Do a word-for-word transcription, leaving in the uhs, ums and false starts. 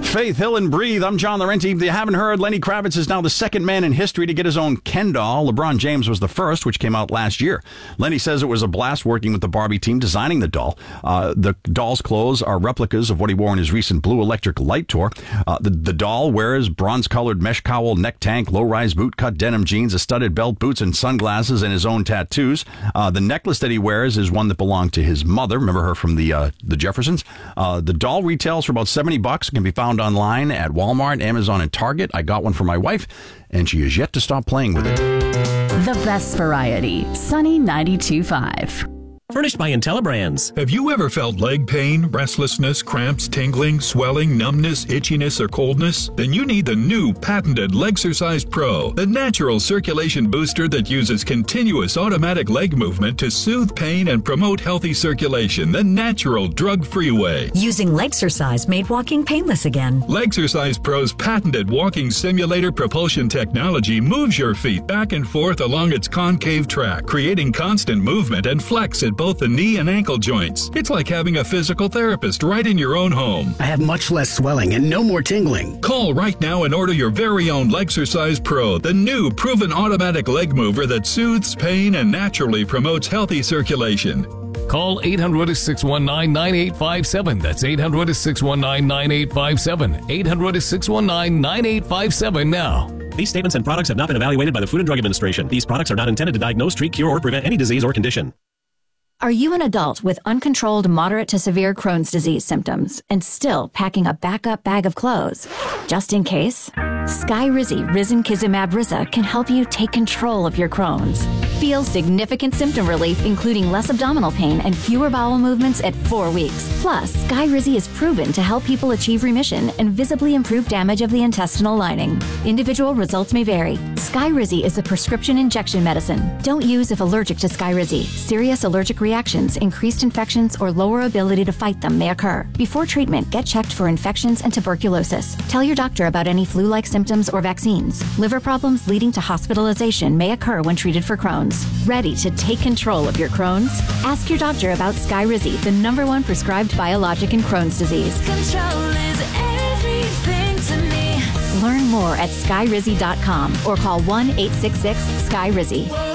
Faith Hill and Breathe. I'm John Laurenti. If you haven't heard, Lenny Kravitz is now the second man in history to get his own Ken doll. LeBron James was the first, which came out last year. Lenny says it was a blast working with the Barbie team designing the doll. Uh, the doll's clothes are replicas of what he wore in his recent Blue Electric Light tour. Uh, the, the doll wears bronze-colored mesh cowl, neck tank, low-rise boot-cut denim jeans, a studded belt, boots, and sunglasses, and his own tattoos. Uh, the necklace that he wears is one that belonged to his mother. Remember her from the uh, the Jeffersons? Uh, the doll retails for about seventy bucks. It can be found online at Walmart, Amazon, and Target. I got one for my wife, and she is yet to stop playing with it. The best variety. Sunny ninety-two point five. Furnished by IntelliBrands. Have you ever felt leg pain, restlessness, cramps, tingling, swelling, numbness, itchiness, or coldness? Then you need the new patented Legsercise Pro, the natural circulation booster that uses continuous automatic leg movement to soothe pain and promote healthy circulation the natural, drug-free way. Using Legsercise made walking painless again. Legsercise Pro's patented walking simulator propulsion technology moves your feet back and forth along its concave track, creating constant movement and flex at both the knee and ankle joints. It's like having a physical therapist right in your own home. I have much less swelling and no more tingling. Call right now and order your very own Legsercise Pro, the new proven automatic leg mover that soothes pain and naturally promotes healthy circulation. Call eight hundred, six one nine, nine eight five seven. That's eight hundred, six one nine, nine eight five seven. eight hundred, six one nine, nine eight five seven now. These statements and products have not been evaluated by the Food and Drug Administration. These products are not intended to diagnose, treat, cure, or prevent any disease or condition. Are you an adult with uncontrolled moderate to severe Crohn's disease symptoms and still packing a backup bag of clothes? Just in case? Skyrizi Risankizumab Riza can help you take control of your Crohn's. Feel significant symptom relief, including less abdominal pain and fewer bowel movements at four weeks. Plus, Skyrizi is proven to help people achieve remission and visibly improve damage of the intestinal lining. Individual results may vary. Skyrizi is a prescription injection medicine. Don't use if allergic to Skyrizi. Serious allergic reactions, increased infections, or lower ability to fight them may occur. Before treatment, get checked for infections and tuberculosis. Tell your doctor about any flu-like symptoms or vaccines. Liver problems leading to hospitalization may occur when treated for Crohn's. Ready to take control of your Crohn's? Ask your doctor about Skyrizi, the number one prescribed biologic in Crohn's disease. Control is everything to me. Learn more at skyrizi dot com or call one eight six six, S K Y R I Z I.